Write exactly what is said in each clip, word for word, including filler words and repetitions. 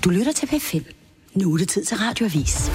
Du lytter til P fem. Nu er det tid til Radioavis.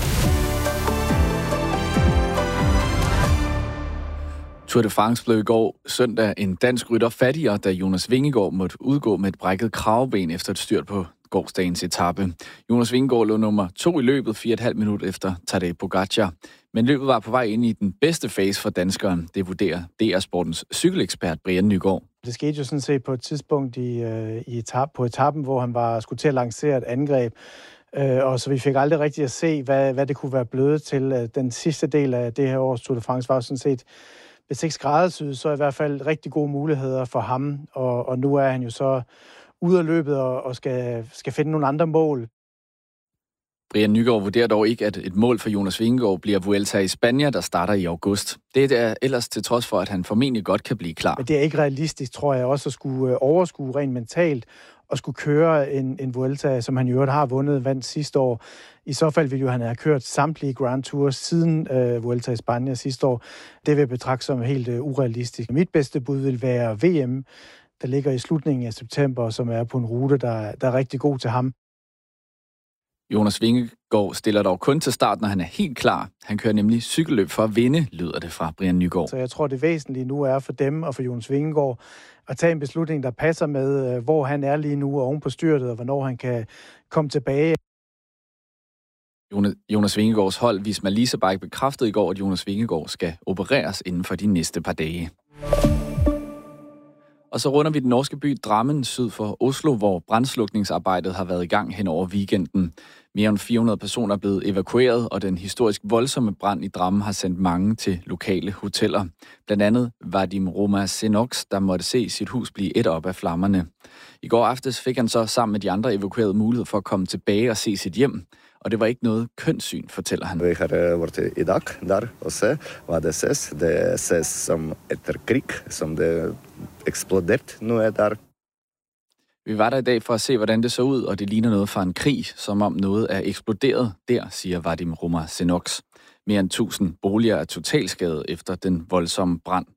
Tour de France blev i går søndag en dansk rytter fattigere, da Jonas Vingegaard måtte udgå med et brækket kravben efter et styrt på gårsdagens etape. Jonas Vingegaard lå nummer to i løbet, fire og et halvt minut efter Tadej Pogačar. Men løbet var på vej ind i den bedste fase for danskeren. Det vurderer D R Sportens cykelekspert Brian Nygaard. Det skete jo sådan set på et tidspunkt i, øh, i etap, på etappen, hvor han var skulle til at lancere et angreb. Øh, og så vi fik aldrig rigtig at se, hvad, hvad det kunne være blevet til. Den sidste del af det her års Tour de France var sådan set, hvis ikke skræddersyd, så i hvert fald rigtig gode muligheder for ham. Og, og nu er han jo så ude af løbet og, og skal, skal finde nogle andre mål. Brian Nygaard vurderer dog ikke, at et mål for Jonas Vingegaard bliver Vuelta i Spanien, der starter i august. Det er ellers til trods for, at han formentlig godt kan blive klar. Men det er ikke realistisk, tror jeg, også at skulle overskue rent mentalt og skulle køre en, en Vuelta, som han i øvrigt har vundet, vandt sidste år. I så fald ville jo han have kørt samtlige Grand Tours siden øh, Vuelta i Spanien sidste år. Det vil jeg betragte som helt øh, urealistisk. Mit bedste bud vil være V M, der ligger i slutningen af september, som er på en rute, der, der er rigtig god til ham. Jonas Vingegaard stiller dog kun til start, når han er helt klar. Han kører nemlig cykelløb for at vinde, lyder det fra Brian Nygaard. Så jeg tror, det væsentlige nu er for dem og for Jonas Vingegaard at tage en beslutning, der passer med, hvor han er lige nu og oven på styrtet, og hvornår han kan komme tilbage. Jonas Vingegaards hold Visma Leasebike bekræftede i går, at Jonas Vingegaard skal opereres inden for de næste par dage. Og så runder vi den norske by Drammen syd for Oslo, hvor brandslukningsarbejdet har været i gang hen over weekenden. Mere end fire hundrede personer er blevet evakueret, og den historisk voldsomme brand i Drammen har sendt mange til lokale hoteller. Blandt andet Vadim Romasenoks, der måtte se sit hus blive et op af flammerne. I går aftes fik han så sammen med de andre evakuerede mulighed for at komme tilbage og se sit hjem. Og det var ikke noget kønssyn, fortæller han. Vi har været i dag der og se, hvad det ses. Det ses som etter krig, som det eksploderet nu er der. Vi var der i dag for at se, hvordan det så ud, og det ligner noget fra en krig, som om noget er eksploderet der, siger Vadim Romasenoks. Mere end tusind boliger er totalskadet efter den voldsomme brand.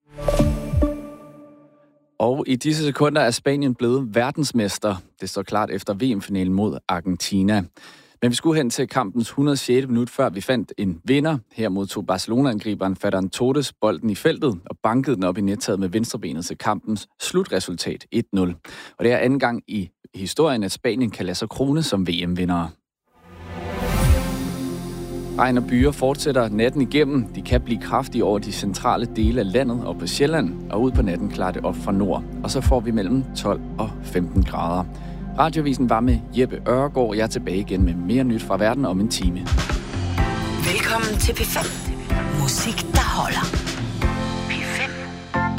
Og i disse sekunder er Spanien blevet verdensmester. Det står klart efter V M-finalen mod Argentina. Men vi skulle hen til kampens et hundrede og sjette minut, før vi fandt en vinder. Her modtog Barcelona-angriberen Ferran Torres bolden i feltet og bankede den op i nettaget med venstrebenet til kampens slutresultat et nul. Og det er anden gang i historien, at Spanien kan lade sig krone som V M-vindere. Regn og byer fortsætter natten igennem. De kan blive kraftige over de centrale dele af landet og på Sjælland, og ud på natten klarer det op fra nord. Og så får vi mellem tolv og femten grader. Radioavisen var med Jeppe Ørgaard. Jeg er tilbage igen med mere nyt fra verden om en time. Velkommen til P fem. Musik, der holder.